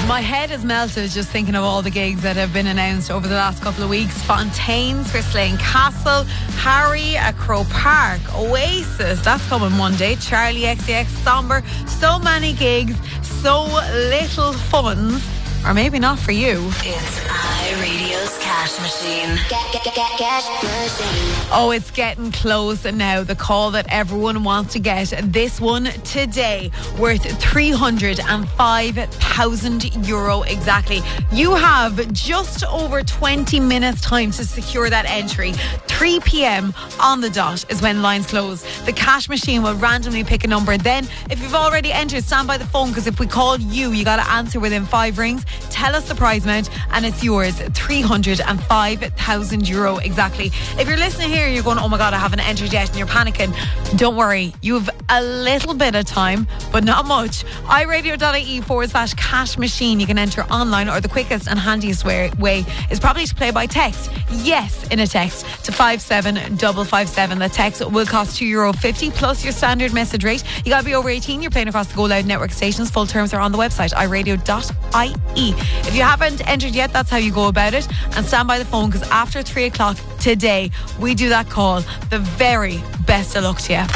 My head is melted just thinking of all the gigs that have been announced over the last couple of weeks. Fontaines for Slane Castle, Harry at Crow Park, Oasis, that's coming Monday, Charlie XCX, Somber. So many gigs, so little funds. Or maybe not for you. It's iRadio's Cash Machine. Cash Machine. Oh, it's getting close now. The call that everyone wants to get. This one today, worth €305,000 exactly. You have just over 20 minutes time to secure that entry. 3 p.m. on the dot is when lines close. The Cash Machine will randomly pick a number. Then, if you've already entered, stand by the phone, because if we call you, you got to answer within 5 rings. Tell us the prize amount and it's yours. €305,000 exactly. If you're listening here, you're going, oh my God, I haven't entered yet, and you're panicking. Don't worry, you have a little bit of time, but not much. iRadio.ie/cash machine. You can enter online, or the quickest and handiest way is probably to play by text. Yes, in a text to 57557. The text will cost €2.50 plus your standard message rate. You got to be over 18. You're playing across the Go Loud network stations. Full terms are on the website iRadio.ie. If you haven't entered yet, that's how you go about it. And stand by the phone, because after 3 o'clock today, we do that call. The very best of luck to you.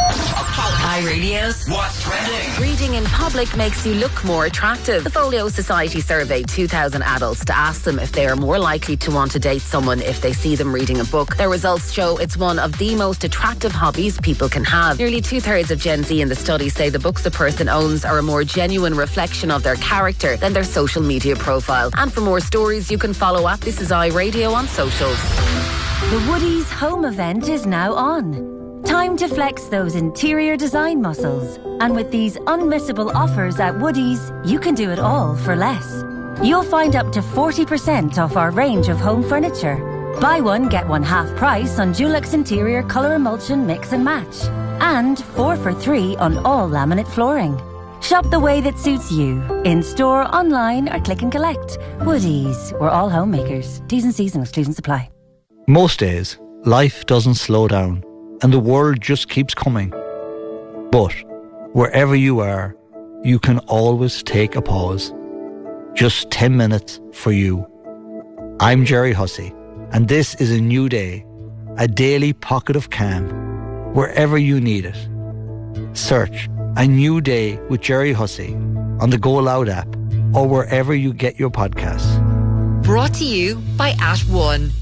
iRadio's What's Trending? Reading in public makes you look more attractive. The Folio Society surveyed 2,000 adults to ask them if they are more likely to want to date someone if they see them reading a book. Their results show it's one of the most attractive hobbies people can have. Nearly 2/3 of Gen Z in the study say the books a person owns are a more genuine reflection of their character than their social media profile. And for more stories, you can follow at This Is iRadio on socials. The Woodies home event is now on. Time to flex those interior design muscles. And with these unmissable offers at Woodies, you can do it all for less. You'll find up to 40% off our range of home furniture. Buy one, get one half price on Dulux Interior Colour Emulsion Mix and Match. And 4 for 3 on all laminate flooring. Shop the way that suits you. In store, online, or click and collect. Woodies. We're all homemakers. T's and C's and exclusions apply. Most days, life doesn't slow down and the world just keeps coming. But wherever you are, you can always take a pause. Just 10 minutes for you. I'm Jerry Hussey, and this is a new day, a daily pocket of calm, wherever you need it. Search A New Day with Jerry Hussey on the Go Loud app or wherever you get your podcasts. Brought to you by @One.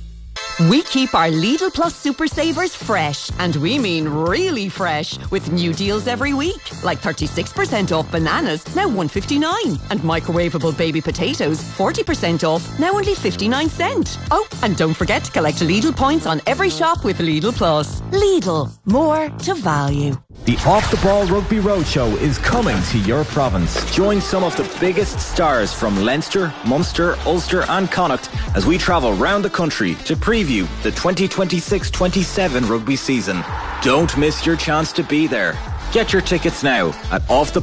We keep our Lidl Plus Super Savers fresh, and we mean really fresh, with new deals every week, like 36% off bananas, now $1.59, and microwavable baby potatoes, 40% off, now only 59 cents. Oh, and don't forget to collect Lidl points on every shop with Lidl Plus. Lidl, more to value. The Off the Ball Rugby Roadshow is coming to your province. Join some of the biggest stars from Leinster, Munster, Ulster and Connacht as we travel round the country to preview the 2026-27 rugby season. Don't miss your chance to be there. Get your tickets now at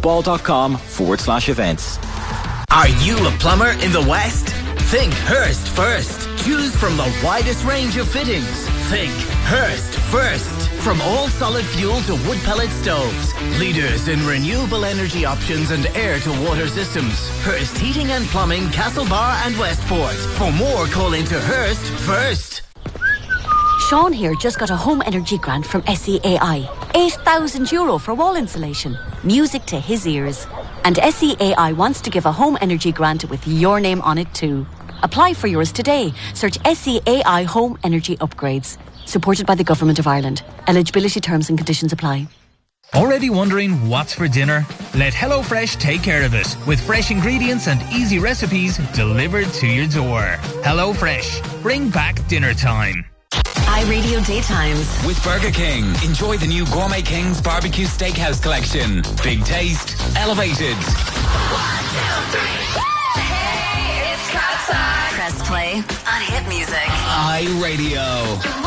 offtheball.com/events. Are you a plumber in the West? Think Hearst first. Choose from the widest range of fittings. Think Hearst first. From all solid fuel to wood pellet stoves. Leaders in renewable energy options and air-to-water systems. Hearst Heating and Plumbing, Castlebar and Westport. For more, call into Hearst first. Sean here just got a home energy grant from SEAI. €8,000 for wall insulation. Music to his ears. And SEAI wants to give a home energy grant with your name on it too. Apply for yours today. Search SEAI Home Energy Upgrades. Supported by the Government of Ireland. Eligibility terms and conditions apply. Already wondering what's for dinner? Let HelloFresh take care of it with fresh ingredients and easy recipes delivered to your door. HelloFresh, bring back dinner time. iRadio Daytimes. With Burger King, enjoy the new Gourmet King's Barbecue Steakhouse Collection. Big taste, elevated. 1, 2, 3. Hey, it's Cat's Eye. Press play on Hit Music. iRadio.